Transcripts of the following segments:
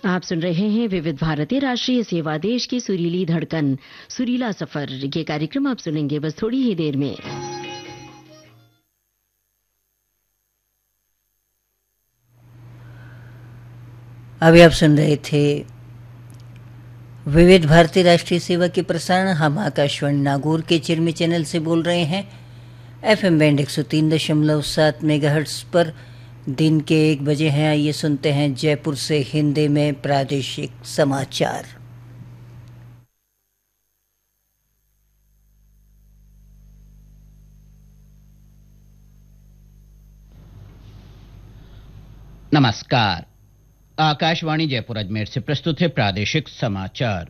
आप सुन रहे हैं विविध भारती राष्ट्रीय सेवा, देश की सुरीली धड़कन, सुरीला सफर। ये कार्यक्रम आप सुनेंगे बस थोड़ी ही देर में। अभी आप सुन रहे थे विविध भारती राष्ट्रीय सेवा के प्रसारण। हम आकाशवाणी नागौर के चिरमी चैनल से बोल रहे हैं। FM बैंड 103.7 मेगाहर्ट्ज पर दिन के 1 बजे हैं। आइए सुनते हैं जयपुर से हिंदी में प्रादेशिक समाचार। नमस्कार। आकाशवाणी जयपुर अजमेर से प्रस्तुत है प्रादेशिक समाचार।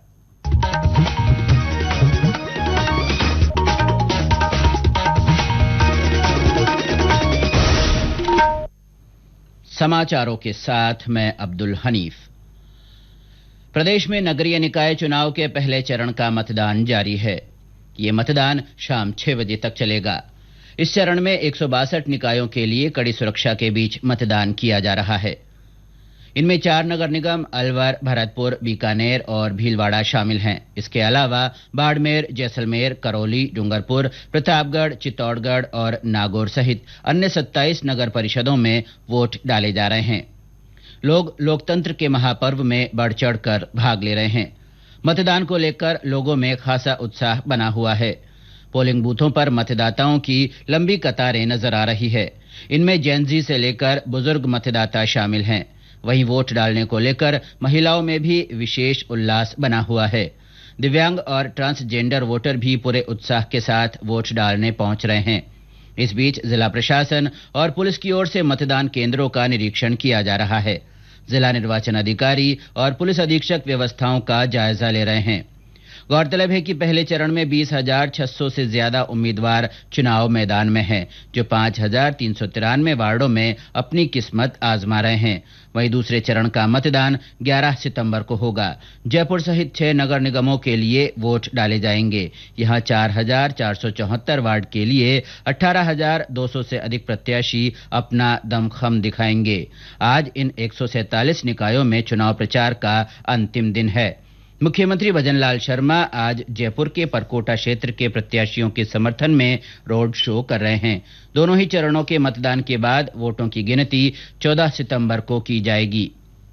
समाचारों के साथ मैं अब्दुल हनीफ। प्रदेश में नगरीय निकाय चुनाव के पहले चरण का मतदान जारी है। ये मतदान शाम 6 बजे तक चलेगा। इस चरण में 162 निकायों के लिए कड़ी सुरक्षा के बीच मतदान किया जा रहा है। इनमें 4 नगर निगम अलवर, भरतपुर, बीकानेर और भीलवाड़ा शामिल हैं। इसके अलावा बाड़मेर, जैसलमेर, करौली, डूंगरपुर, प्रतापगढ़, चित्तौड़गढ़ और नागौर सहित अन्य 27 नगर परिषदों में वोट डाले जा रहे हैं। लोग लोकतंत्र के महापर्व में बढ़ चढ़ कर भाग ले रहे हैं। मतदान को लेकर लोगों में खासा उत्साह बना हुआ है। पोलिंग बूथों पर मतदाताओं की लंबी कतारें नजर आ रही है। इनमें जेनजी से लेकर बुजुर्ग मतदाता शामिल हैं। वहीं वोट डालने को लेकर महिलाओं में भी विशेष उल्लास बना हुआ है। दिव्यांग और ट्रांसजेंडर वोटर भी पूरे उत्साह के साथ वोट डालने पहुंच रहे हैं। इस बीच जिला प्रशासन और पुलिस की ओर से मतदान केंद्रों का निरीक्षण किया जा रहा है। जिला निर्वाचन अधिकारी और पुलिस अधीक्षक व्यवस्थाओं का जायजा ले रहे हैं। गौरतलब है कि पहले चरण में 20,600 से ज्यादा उम्मीदवार चुनाव मैदान में हैं, जो 5,393 वार्डों में अपनी किस्मत आजमा रहे हैं। वहीं दूसरे चरण का मतदान 11 सितंबर को होगा। जयपुर सहित 6 नगर निगमों के लिए वोट डाले जाएंगे। यहां 4,474 वार्ड के लिए 18,200 से अधिक प्रत्याशी अपना दमखम दिखाएंगे। आज इन 147 निकायों में चुनाव प्रचार का अंतिम दिन है। मुख्यमंत्री भजनलाल शर्मा आज जयपुर के परकोटा क्षेत्र के प्रत्याशियों के समर्थन में रोड शो कर रहे हैं। दोनों ही चरणों के मतदान के बाद वोटों की गिनती 14 सितंबर को की जाएगी।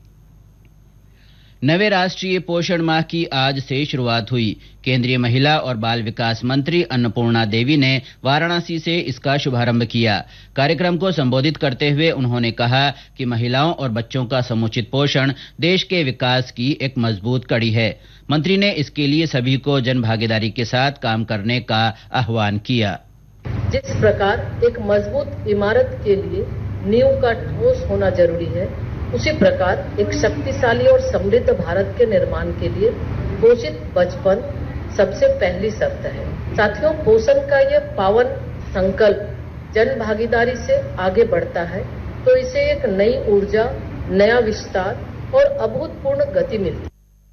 नवे राष्ट्रीय पोषण माह की आज से शुरुआत हुई। केंद्रीय महिला और बाल विकास मंत्री अन्नपूर्णा देवी ने वाराणसी से इसका शुभारंभ किया। कार्यक्रम को संबोधित करते हुए उन्होंने कहा कि महिलाओं और बच्चों का समुचित पोषण देश के विकास की एक मजबूत कड़ी है। मंत्री ने इसके लिए सभी को जन भागीदारी के साथ काम करने का आह्वान किया। जिस प्रकार एक मजबूत इमारत के लिए नींव का ठोस होना जरूरी है, उसी प्रकार एक शक्तिशाली और समृद्ध भारत के निर्माण के लिए पोषित बचपन सबसे पहली शर्त है। साथियों, पोषण का यह पावन संकल्प जन भागीदारी से आगे बढ़ता है तो इसे एक नई ऊर्जा, नया विस्तार और अभूतपूर्व गति मिलती है।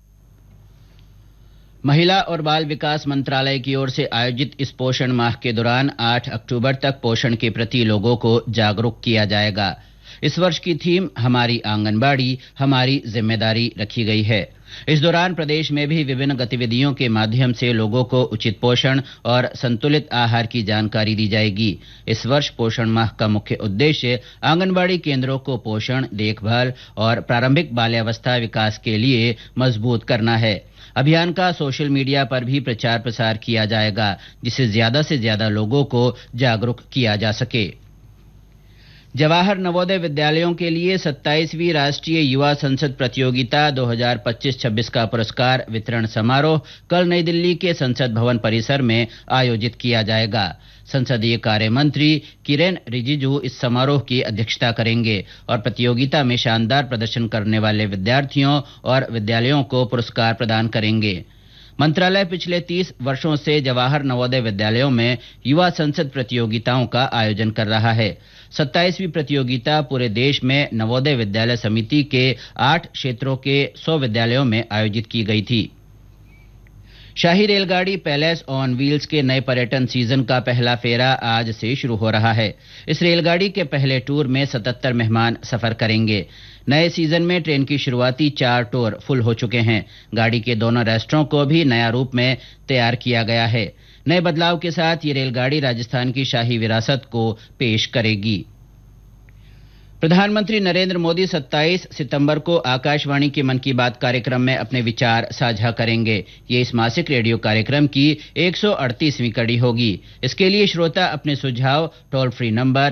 महिला और बाल विकास मंत्रालय की ओर से आयोजित इस पोषण माह के दौरान 8 अक्टूबर तक पोषण के प्रति लोगों को जागरूक किया जाएगा। इस वर्ष की थीम हमारी आंगनबाड़ी हमारी जिम्मेदारी रखी गई है। इस दौरान प्रदेश में भी विभिन्न गतिविधियों के माध्यम से लोगों को उचित पोषण और संतुलित आहार की जानकारी दी जाएगी। इस वर्ष पोषण माह का मुख्य उद्देश्य आंगनबाड़ी केंद्रों को पोषण, देखभाल और प्रारंभिक बाल्यावस्था विकास के लिए मजबूत करना है। अभियान का सोशल मीडिया पर भी प्रचार प्रसार किया जाएगा, जिससे ज्यादा से ज्यादा लोगों को जागरूक किया जा सके। जवाहर नवोदय विद्यालयों के लिए 27वीं राष्ट्रीय युवा संसद प्रतियोगिता 2025-26 का पुरस्कार वितरण समारोह कल नई दिल्ली के संसद भवन परिसर में आयोजित किया जाएगा। संसदीय कार्य मंत्री किरेन रिजिजू इस समारोह की अध्यक्षता करेंगे और प्रतियोगिता में शानदार प्रदर्शन करने वाले विद्यार्थियों और विद्यालयों को पुरस्कार प्रदान करेंगे। मंत्रालय पिछले 30 वर्षों से जवाहर नवोदय विद्यालयों में युवा संसद प्रतियोगिताओं का आयोजन कर रहा है। 27वीं प्रतियोगिता पूरे देश में नवोदय विद्यालय समिति के 8 क्षेत्रों के 100 विद्यालयों में आयोजित की गई थी। शाही रेलगाड़ी पैलेस ऑन व्हील्स के नए पर्यटन सीजन का पहला फेरा आज से शुरू हो रहा है। इस रेलगाड़ी के पहले टूर में 77 मेहमान सफर करेंगे। नए सीजन में ट्रेन की शुरुआती 4 टोर फुल हो चुके हैं। गाड़ी के दोनों रेस्टरों को भी नया रूप में तैयार किया गया है। नए बदलाव के साथ ये रेलगाड़ी राजस्थान की शाही विरासत को पेश करेगी। प्रधानमंत्री नरेंद्र मोदी 27 सितंबर को आकाशवाणी के मन की बात कार्यक्रम में अपने विचार साझा करेंगे। ये इस मासिक रेडियो कार्यक्रम की 138वीं कड़ी होगी। इसके लिए श्रोता अपने सुझाव टोल फ्री नंबर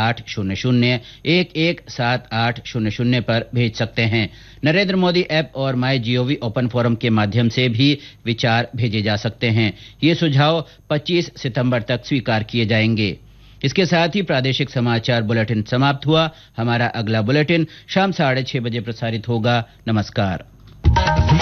1800-117800 पर भेज सकते हैं। नरेंद्र मोदी ऐप और माई जीओवी ओपन फोरम के माध्यम से भी विचार भेजे जा सकते हैं। ये सुझाव 25 सितंबर तक स्वीकार किए जाएंगे। इसके साथ ही प्रादेशिक समाचार बुलेटिन समाप्त हुआ। हमारा अगला बुलेटिन शाम 6:30 बजे प्रसारित होगा। नमस्कार।